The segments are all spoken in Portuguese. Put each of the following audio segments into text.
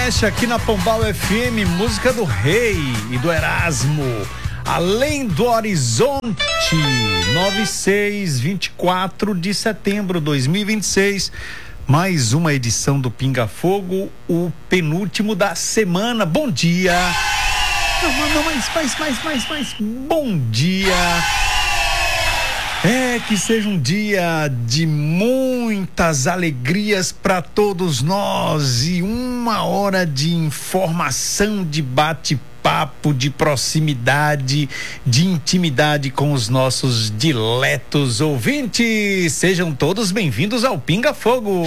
mexe aqui na Pombal FM, música do Rei e do Erasmo, Além do Horizonte, 24 de setembro de 2026, mais uma edição do Pinga Fogo, o penúltimo da semana. Bom dia! Não, mais, bom dia! Que seja um dia de muitas alegrias para todos nós e uma hora de informação, de bate-papo, de proximidade, de intimidade com os nossos diletos ouvintes. Sejam todos bem-vindos ao Pinga Fogo.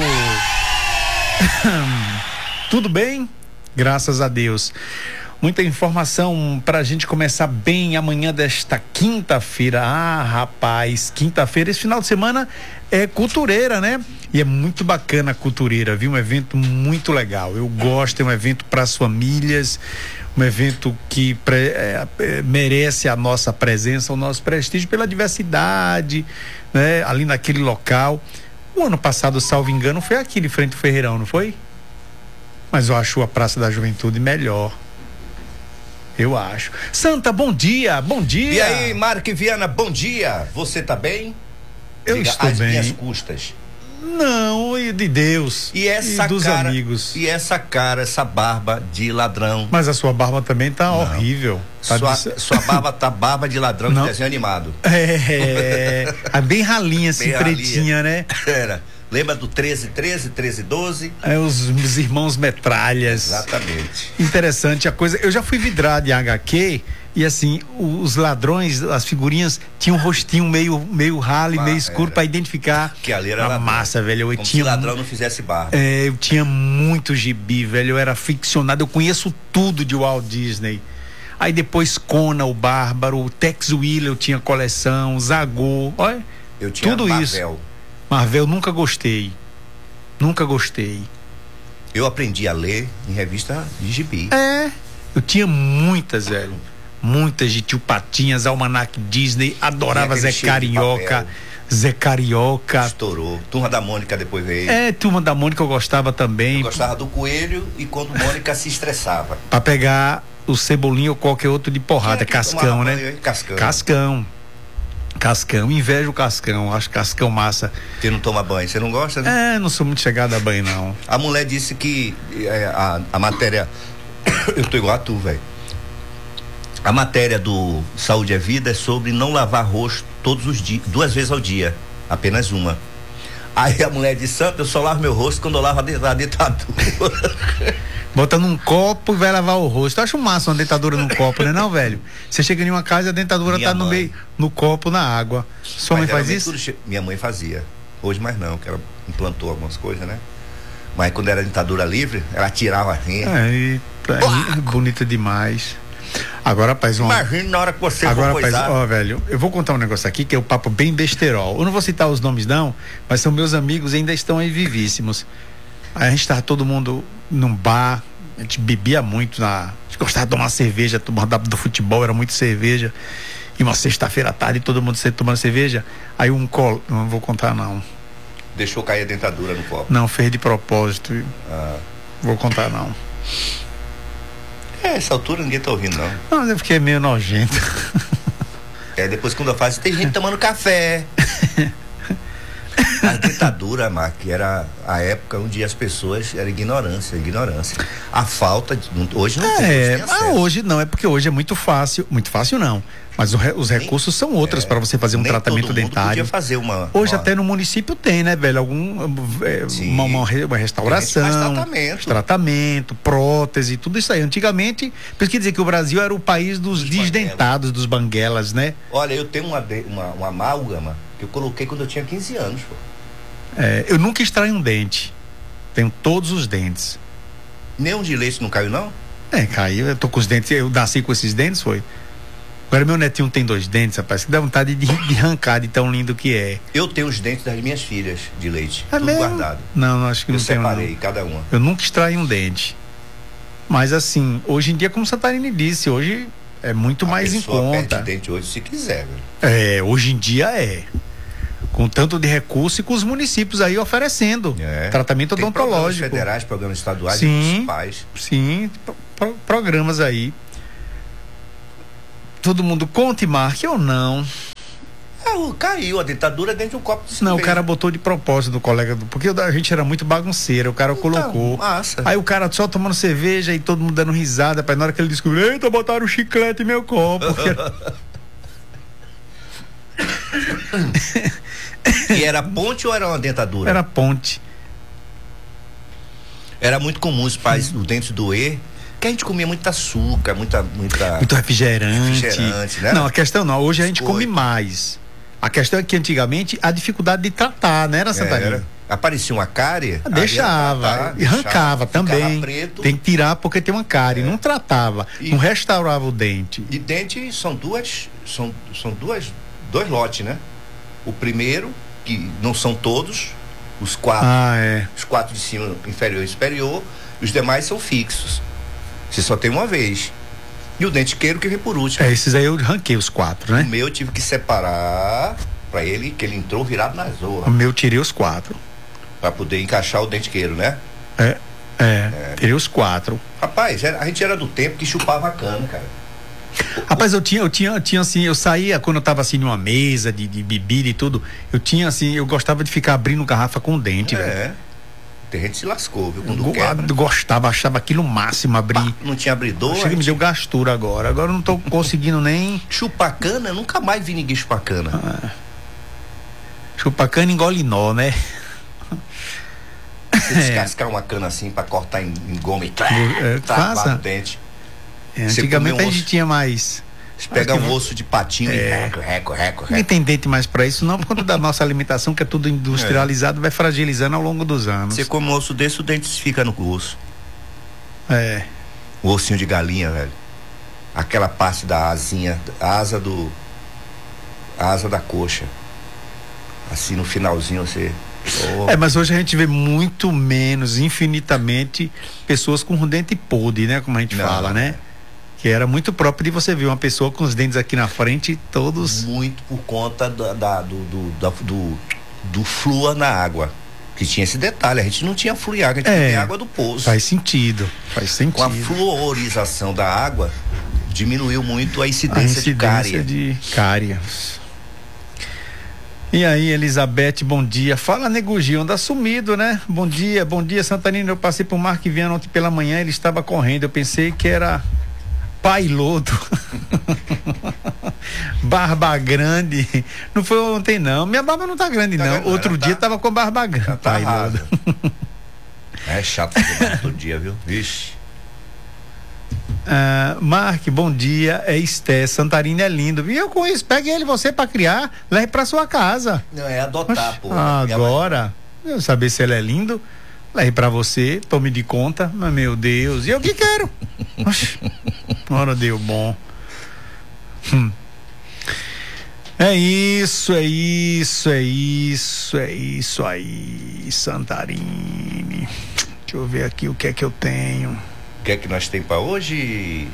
Tudo bem? Graças a Deus. Muita informação pra gente começar bem amanhã desta quinta-feira. Rapaz, quinta-feira, esse final de semana é cultureira, né? E é muito bacana a cultureira, viu? Um evento muito legal. Eu gosto, é um evento para as famílias, um evento que merece a nossa presença, o nosso prestígio pela diversidade, né? Ali naquele local. O ano passado, salvo engano, foi aqui de frente ao Ferreirão, não foi? Mas eu acho a Praça da Juventude melhor. Eu acho. Santa, bom dia, bom dia. E aí, Marco e Viana, bom dia. Você tá bem? Eu Diga, estou às bem. minhas custas. Não, e de Deus. E essa dos cara, amigos. E essa cara, essa barba de ladrão. Mas a sua barba também tá horrível. Sua barba tá barba de ladrão de desenho animado. É bem ralinha, assim, bem pretinha, né? Era. Lembra do 13-12? Os irmãos metralhas. Exatamente. Interessante a coisa. Eu já fui vidrado em HQ e assim, os ladrões, as figurinhas tinham um rostinho meio ralo e meio escuro para identificar. Que ali era a massa, velho. Como se ladrão não fizesse barba. Eu tinha muito gibi, velho. Eu era ficcionado. Eu conheço tudo de Walt Disney. Aí depois Conan, o Bárbaro, o Tex Willer, eu tinha coleção, Zagor. Olha, eu tinha tudo Marvel. Isso. Marvel nunca gostei. Eu aprendi a ler em revista de gibi. Eu tinha muitas, velho. Muitas de Tio Patinhas, Almanac Disney, adorava Zé Carioca. Zé Carioca. Estourou. Turma da Mônica depois veio. Turma da Mônica eu gostava também. Eu gostava do Coelho e quando Mônica se estressava. Pra pegar o Cebolinha ou qualquer outro de porrada. Cascão, né? Cascão, invejo o Cascão, acho Cascão massa. Você não toma banho, você não gosta, né? Não sou muito chegado a banho, não. A mulher disse que a matéria. Eu tô igual a tu, velho. A matéria do Saúde é Vida é sobre não lavar rosto todos os dias, 2 vezes ao dia, apenas uma. Aí a mulher disse: Santo, eu só lavo meu rosto quando eu lavo a dentadura. Bota num copo e vai lavar o rosto. Eu acho massa uma dentadura num copo, né, não, velho? Você chega em uma casa e a dentadura tá no meio, no copo, na água. Sua mãe faz isso? Minha mãe fazia. Hoje mais não, que ela implantou algumas coisas, né? Mas quando era dentadura livre, ela tirava assim. Bonita demais. Agora, rapaz, imagina na hora que você for coisar. Velho, eu vou contar um negócio aqui que é o papo bem besterol. Eu não vou citar os nomes não, mas são meus amigos e ainda estão aí vivíssimos. Aí a gente tava todo mundo num bar, a gente bebia muito, a gente gostava de tomar cerveja, do futebol era muito cerveja. E uma sexta-feira à tarde todo mundo tomando cerveja. Aí não vou contar não. Deixou cair a dentadura no copo? Não, fez de propósito. Vou contar não. Essa altura ninguém tá ouvindo não. Não, é porque é meio nojento. Depois quando eu faço, tem gente tomando café. A ditadura, Mark, era a época onde as pessoas era ignorância. A falta de, hoje não tem. Hoje não, é porque hoje é muito fácil não. Mas os recursos são outros para você fazer um tratamento dentário. Podia fazer hoje até no município tem, né, velho? Uma restauração, tratamento, prótese, tudo isso aí. Antigamente, por isso quer dizer que o Brasil era o país dos desdentados, dos banguelas, né? Olha, eu tenho uma amálgama que eu coloquei quando eu tinha 15 anos, pô. Eu nunca extraí um dente. Tenho todos os dentes. Nenhum de leite não caiu, não? Caiu. Eu tô com os dentes. Eu nasci com esses dentes, foi. Agora meu netinho tem 2 dentes, rapaz, que dá vontade de arrancar de tão lindo que é. Eu tenho os dentes das minhas filhas de leite. Tudo mesmo? Guardado. Não, acho que eu não tenho. Eu separei cada uma. Eu nunca extraí um dente. Mas assim, hoje em dia, como Santarine disse, hoje é muito mais em conta. Perde dente hoje se quiser, velho. Hoje em dia é. com tanto de recurso e com os municípios aí oferecendo tratamento tem odontológico. Programas federais, programas estaduais, sim, municipais. Sim, programas aí. Todo mundo conte, marque ou não. Caiu a dentadura dentro de um copo de cerveja. Não, o cara botou de propósito do colega, porque a gente era muito bagunceiro, o cara colocou. Massa. Aí o cara só tomando cerveja e todo mundo dando risada, na hora que ele descobriu, eita, botaram um chiclete em meu copo. E era ponte ou era uma dentadura? Era ponte. Era muito comum os pais, os dentes doer, que a gente comia muito açúcar, muito refrigerante, né? Não, a questão não, hoje a gente come mais. A questão é que antigamente a dificuldade de tratar, né, era Santarém? Aparecia uma cárie, deixava, e arrancava também. Preto. Tem que tirar porque tem uma cárie, não tratava, não restaurava o dente. E dente são dois lotes, né? O primeiro, que não são todos, os quatro, os quatro de cima, inferior e superior, e os demais são fixos. Você só tem uma vez. E o dentiqueiro que vem por último. Esses aí eu ranquei os 4, né? O meu eu tive que separar pra ele, que ele entrou virado na zorra. O meu tirei os 4. Pra poder encaixar o dentiqueiro, né? Tirei os 4. Rapaz, a gente era do tempo que chupava a cana, cara. Rapaz, eu tinha assim, eu saía quando eu tava assim numa mesa de bebida e tudo, eu tinha assim, eu gostava de ficar abrindo garrafa com dente, velho. Tem gente que se lascou, viu? Quando quebra. Gostava, achava aquilo o máximo abrir. Não tinha abridor? Chega, me deu gastura agora eu não tô conseguindo nem. Chupar cana? Eu nunca mais vi ninguém chupar cana. Chupar cana engole nó, né? Você descascar uma cana assim pra cortar em goma e travar no dente. Antigamente a gente tinha mais. Você pega um osso de patinho e reco. Ninguém tem dente mais pra isso, não, por conta da nossa alimentação, que é tudo industrializado, vai fragilizando ao longo dos anos. Você come um osso desse, o dente fica no osso. O ossinho de galinha, velho. Aquela parte da asinha, a asa da coxa. Assim no finalzinho você. Mas hoje a gente vê muito menos, infinitamente, pessoas com dente podre, né? Como a gente fala, né? Que era muito próprio de você ver uma pessoa com os dentes aqui na frente, todos. Muito por conta do flúor na água. Que tinha esse detalhe, a gente não tinha flúor em água, a gente tinha água do poço. Faz sentido. Com a fluorização da água, diminuiu muito a incidência de cáries. E aí, Elizabeth, bom dia. Fala, Nego Gil, anda sumido, né? Bom dia, Santarino. Eu passei por Mark Viana ontem pela manhã, ele estava correndo. Eu pensei que era Pailoto. Barba grande. Não foi ontem, não. Minha barba não tá grande, não. Outro dia tava com barba grande. Pailoto. É chato todo dia, viu? Vixe. Mark, bom dia. É Esté, Santarino é lindo. E eu conheço, pegue ele, você pra criar, leve pra sua casa. Não, é adotar, pô. Agora, eu saber se ele é lindo, leve pra você, tome de conta, mas meu Deus, e eu que quero? Ora, deu bom. É isso aí, Santarine. Deixa eu ver aqui o que é que eu tenho. O que é que nós tem pra hoje?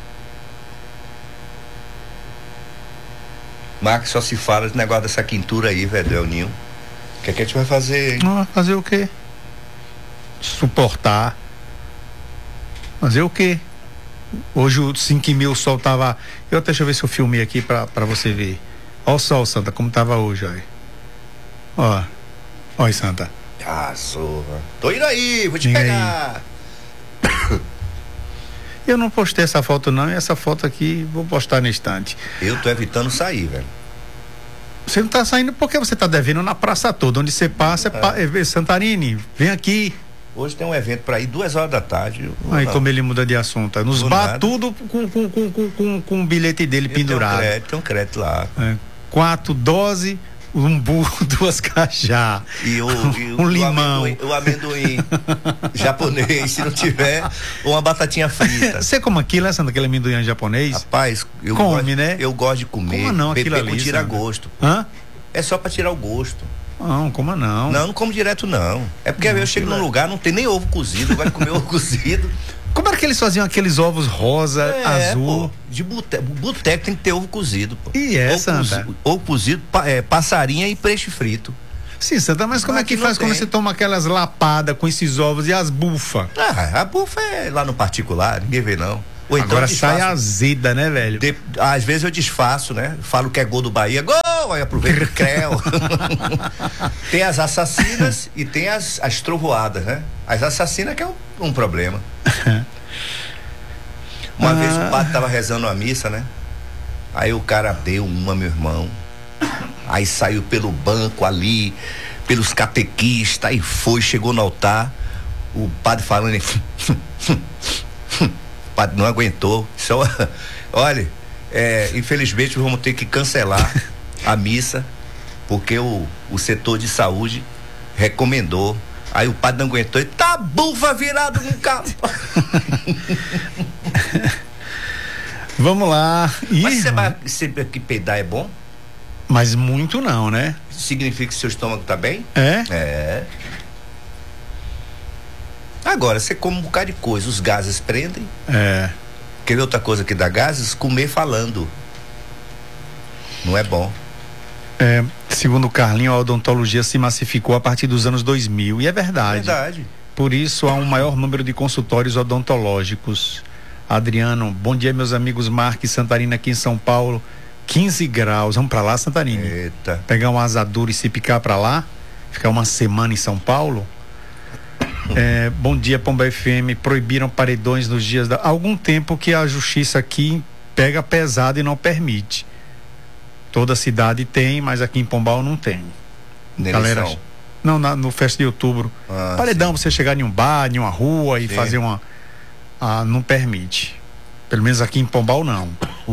Marcos, só se fala esse negócio dessa quintura aí, velho, El Ninho. O que é que a gente vai fazer, hein? Fazer o quê? Suportar. Fazer o quê? Hoje o 5.000 o sol tava. Deixa eu ver se eu filmei aqui pra você ver. Ó o sol, Santa, como tava hoje, ó. Ó aí, Santa. Zorra. Tô indo aí, vou te pegar. Eu não postei essa foto não, e essa foto aqui vou postar no instante. Eu tô evitando sair, velho. Você não tá saindo porque você tá devendo na praça toda, onde você passa Santarine, vem aqui. Hoje tem um evento pra ir 2h da tarde. Aí como ele muda de assunto, nos bar tudo com o bilhete dele pendurado. Tem um crédito lá. 4 doses, um burro, 2 cajá. E um limão. O amendoim japonês, se não tiver, ou uma batatinha frita. Você come aquilo, Sandra, aquele amendoim japonês? Rapaz, né? Eu gosto de comer. Como não, aquilo ali? Tira gosto. É só pra tirar o gosto. Não, como não? Não come direto, não. É porque eu chego num lugar, não tem nem ovo cozido, vai comer ovo cozido. Como era que eles faziam aqueles ovos rosa, azul? Pô, de boteco tem que ter ovo cozido, pô. E Santa? Ovo cozido, passarinha e peixe frito. Sim, Santa, mas como é que faz quando você toma aquelas lapadas com esses ovos e as bufas? A bufa é lá no particular, ninguém vê não. Ou então agora sai azeda, né, velho? Às vezes eu disfarço, né? Falo que é gol do Bahia, gol! Aí aproveito o creu. Tem as assassinas e tem as trovoadas, né? As assassinas que é um problema. Uma vez o padre tava rezando a missa, né? Aí o cara deu uma, meu irmão. Aí saiu pelo banco ali, pelos catequistas, aí chegou no altar, o padre falando, o padre não aguentou, só, olha, infelizmente vamos ter que cancelar a missa, porque o setor de saúde recomendou. Aí o padre não aguentou e tá bufa virado no carro. Vamos lá. Mas você vai sempre que peidar é bom? Mas muito não, né? Significa que seu estômago tá bem? É. Agora, você come um bocado de coisa, os gases prendem. Quer ver outra coisa que dá gases? Comer falando. Não é bom. Segundo o Carlinho, a odontologia se massificou a partir dos anos 2000, e é verdade. Por isso há um maior número de consultórios odontológicos. Adriano, bom dia, meus amigos Marques e Santarina aqui em São Paulo. 15 graus, vamos pra lá, Santarina? Eita. Pegar um asadura e se picar pra lá, ficar uma semana em São Paulo. Bom dia, Pomba FM. Proibiram paredões nos dias há algum tempo que a justiça aqui pega pesado e não permite. Toda cidade tem, mas aqui em Pombal não tem. Galera, não, no festa de outubro. Paredão, sim. Você chegar em um bar, em uma rua e fazer uma... não permite. Pelo menos aqui em Pombal não.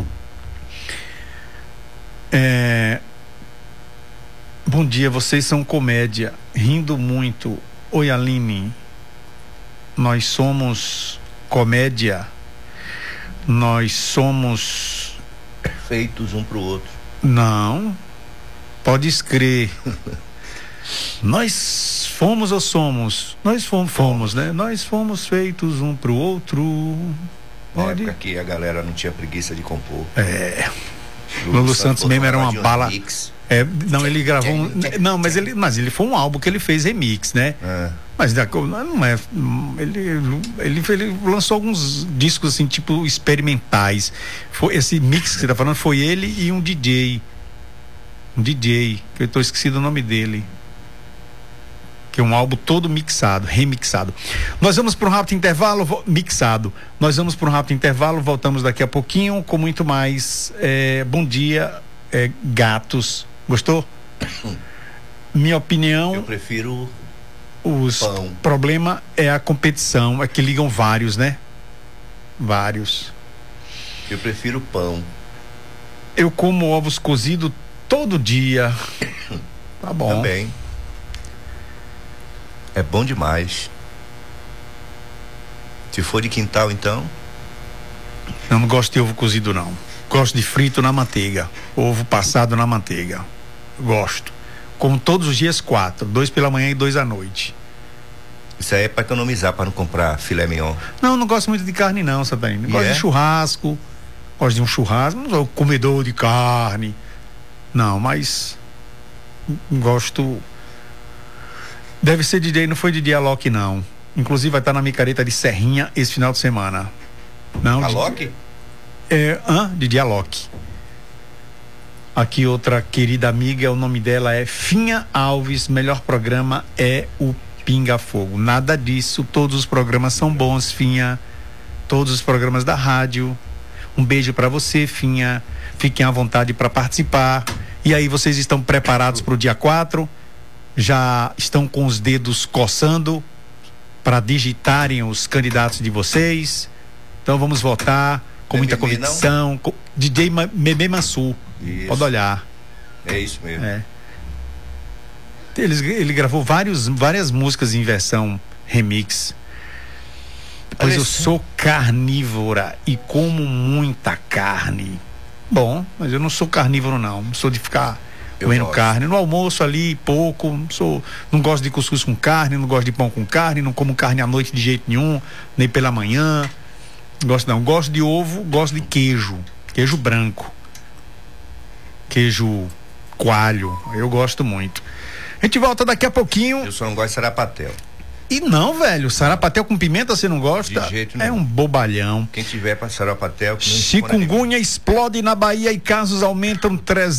Bom dia, vocês são comédia, rindo muito. Oi, Aline, nós somos comédia, nós somos feitos um pro outro. Não, pode escrever. Nós fomos ou somos? Nós fomos, né? Nós fomos feitos um pro outro. Na época que a galera não tinha preguiça de compor. Lulu Santos mesmo era uma bala. Não, ele gravou mas ele foi um álbum que ele fez remix, né? Mas não é. Ele lançou alguns discos assim, tipo experimentais. Esse mix que você tá falando foi ele e um DJ. Que eu tô esquecido o nome dele. Que é um álbum todo remixado. Nós vamos para um rápido intervalo, mixado. Nós vamos para um rápido intervalo, voltamos daqui a pouquinho com muito mais. Bom dia, gatos. Gostou? Minha opinião. Eu prefiro pão. O problema é a competição, é que ligam vários, né? Vários. Eu prefiro pão. Eu como ovos cozidos todo dia. Tá bom. Também. É bom demais. Se for de quintal, então. Eu não gosto de ovo cozido, não. Gosto de frito na manteiga. Ovo passado na manteiga. Gosto. Como todos os dias 4. 2 pela manhã e 2 à noite. Isso aí é para economizar, para não comprar filé mignon. Não gosto muito de carne, não, Santarina. Gosto de churrasco. Gosto de um churrasco. Não sou comedor de carne. Não, mas. Gosto. Deve ser DJ, não foi DJ Alok, não. Inclusive vai estar na micareta de Serrinha esse final de semana. Não, Alok? DJ Alok. Aqui outra querida amiga, o nome dela é Finha Alves. Melhor programa é o Pinga Fogo. Nada disso, todos os programas são bons, Finha. Todos os programas da rádio. Um beijo pra você, Finha. Fiquem à vontade para participar. E aí, vocês estão preparados para o dia 4? Já estão com os dedos coçando para digitarem os candidatos de vocês? Então vamos votar com muita convicção. DJ Meme Mansu. Pode olhar. É isso mesmo. Ele gravou várias músicas em versão remix. Pois eu sou carnívora e como muita carne. Bom, mas eu não sou carnívoro, não. Sou de ficar comendo carne. No almoço ali, pouco. Não gosto de cuscuz com carne, não gosto de pão com carne, não como carne à noite de jeito nenhum, nem pela manhã. Gosto de ovo, gosto de queijo branco, queijo coalho, eu gosto muito. A gente volta daqui a pouquinho. Eu só não gosto de sarapatel. E não, velho, sarapatel com pimenta você não gosta? De jeito nenhum. É um bobalhão. Quem tiver para sarapatel... Chikungunya explode na Bahia e casos aumentam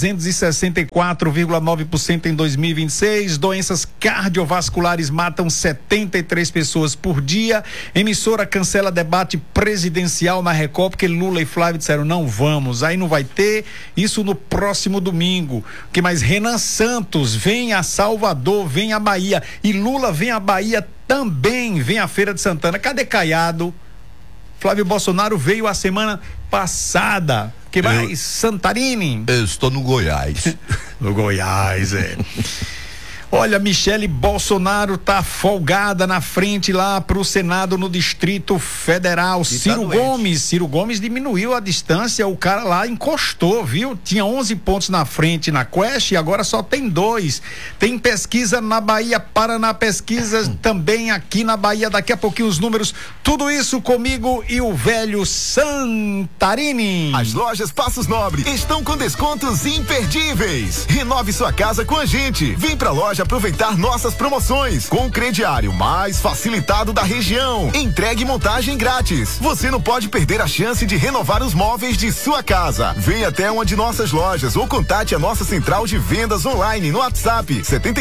364,9% em 2026. Doenças cardiovasculares matam 73 pessoas por dia. Emissora cancela debate presidencial na Record porque Lula e Flávio disseram não vamos. Aí não vai ter isso no próximo domingo. Que mais? Renan Santos vem a Salvador, vem a Bahia. E Lula vem a Bahia também, vem a Feira de Santana. Cadê Caiado? Flávio Bolsonaro veio a semana passada. Que mais? Santarini? Eu estou no Goiás. No Goiás, é. Olha, Michele Bolsonaro tá folgada na frente lá pro Senado no Distrito Federal. E Ciro Gomes diminuiu a distância, o cara lá encostou, viu? Tinha 11 pontos na frente na Quest e agora só tem 2. Tem pesquisa na Bahia, Paraná, pesquisas também aqui na Bahia. Daqui a pouquinho os números, tudo isso comigo e o velho Santarini. As lojas Passos Nobre estão com descontos imperdíveis. Renove sua casa com a gente. Vem pra loja aproveitar nossas promoções com o crediário mais facilitado da região. Entregue e montagem grátis. Você não pode perder a chance de renovar os móveis de sua casa. Venha até uma de nossas lojas ou contate a nossa central de vendas online no WhatsApp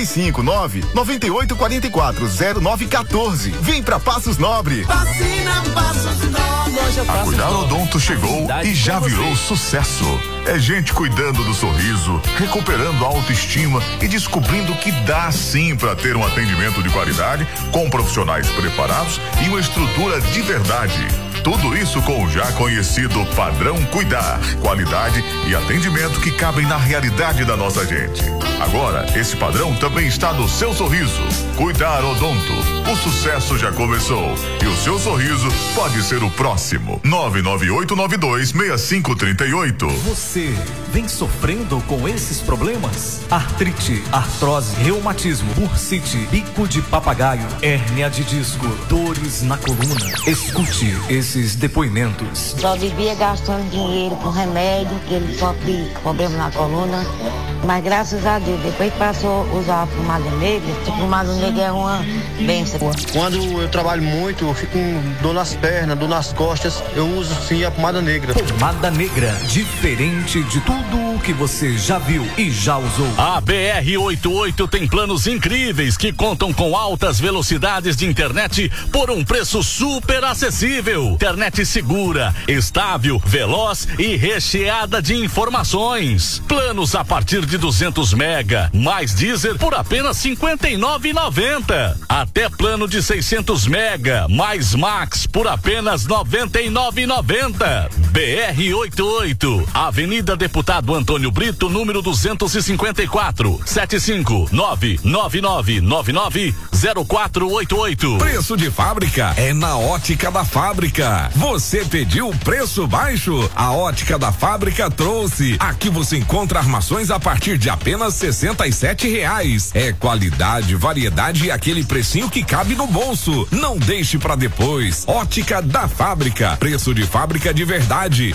759-9844-0914. Vem pra Passos Nobre. Vacina Passos Nobre. A Cuidar Odonto chegou e já virou sucesso. É gente cuidando do sorriso, recuperando a autoestima e descobrindo que dá sim para ter um atendimento de qualidade com profissionais preparados e uma estrutura de verdade. Tudo isso com o já conhecido padrão Cuidar, qualidade e atendimento que cabem na realidade da nossa gente. Agora, esse padrão também está no seu sorriso. Cuidar Odonto. O sucesso já começou e o seu sorriso pode ser o próximo. 998926538. Você vem sofrendo com esses problemas? Artrite, artrose, reumatismo, bursite, bico de papagaio, hérnia de disco, dores na coluna. Escute esses depoimentos. Só vivia gastando dinheiro com remédio, que ele sofre problema na coluna. Mas graças a Deus, depois que passou a usar a pomada negra, a pomada negra é uma benção. Quando eu trabalho muito, eu fico com dor nas pernas, dor nas costas, eu uso sim a pomada negra. Pomada negra, diferente de tudo o que você já viu e já usou. A BR-88 tem planos incríveis que contam com altas velocidades de internet por um preço super acessível. Internet segura, estável, veloz e recheada de informações. Planos a partir de 200 mega, mais Deezer por apenas R$ 59,90. Até plano de 600 mega, mais Max por apenas R$ 99,90. BR-88, Avenida Deputado Antônio Brito, número 254, 75999990488. Preço de fábrica é na Ótica da Fábrica. Você pediu preço baixo? A Ótica da Fábrica trouxe. Aqui você encontra armações a partir de apenas R$67. É qualidade, variedade e aquele precinho que cabe no bolso. Não deixe pra depois. Ótica da Fábrica. Preço de fábrica de verdade.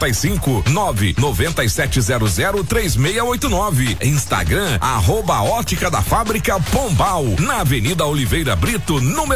75997003689. Instagram @Ótica da Fábrica Pombal, na Avenida Oliveira Brito, número